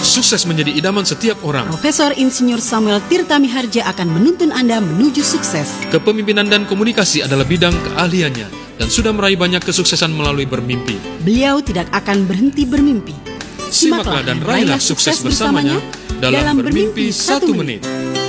Sukses menjadi idaman setiap orang. Profesor Insinyur Samuel Tirta Miharja akan menuntun Anda menuju sukses. Kepemimpinan dan komunikasi adalah bidang keahliannya dan sudah meraih banyak kesuksesan melalui bermimpi. Beliau tidak akan berhenti bermimpi. Simaklah dan raihlah sukses bersamanya dalam Bermimpi 1 Menit.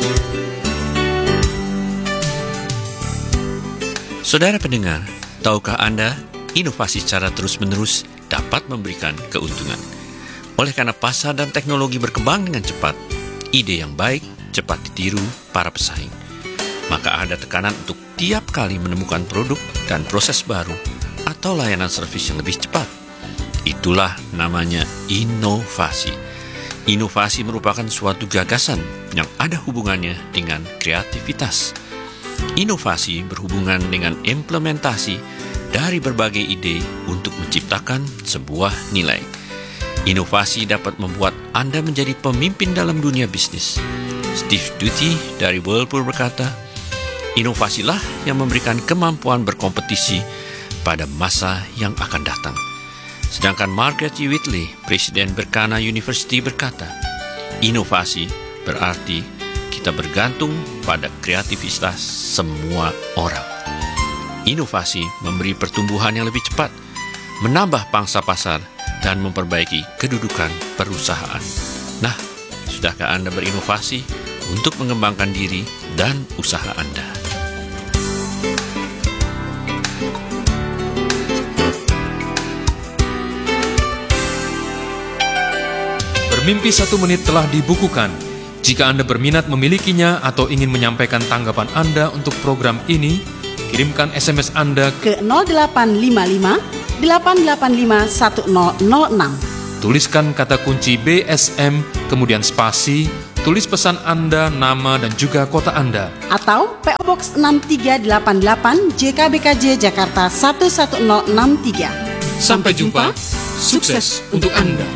Saudara pendengar, tahukah Anda, inovasi secara terus-menerus dapat memberikan keuntungan. Oleh karena pasar dan teknologi berkembang dengan cepat, ide yang baik cepat ditiru para pesaing. Maka ada tekanan untuk tiap kali menemukan produk dan proses baru atau layanan servis yang lebih cepat. Itulah namanya inovasi. Inovasi merupakan suatu gagasan yang ada hubungannya dengan kreativitas. Inovasi berhubungan dengan implementasi dari berbagai ide untuk menciptakan sebuah nilai. Inovasi dapat membuat Anda menjadi pemimpin dalam dunia bisnis. Steve Duty dari Whirlpool berkata, inovasilah yang memberikan kemampuan berkompetisi pada masa yang akan datang. Sedangkan Margaret E. Whitley, Presiden Berkana University berkata, inovasi berarti kita bergantung pada kreativitas semua orang. Inovasi memberi pertumbuhan yang lebih cepat, menambah pangsa pasar, dan memperbaiki kedudukan perusahaan. Nah, sudahkah Anda berinovasi untuk mengembangkan diri dan usaha Anda? Bermimpi 1 Menit telah dibukukan. Jika Anda berminat memilikinya atau ingin menyampaikan tanggapan Anda untuk program ini, kirimkan SMS Anda ke 0855 885 1006. Tuliskan kata kunci BSM, kemudian spasi, tulis pesan Anda, nama dan juga kota Anda. Atau PO Box 6388 JKBKJ Jakarta 11063. Sampai jumpa, sukses untuk Anda.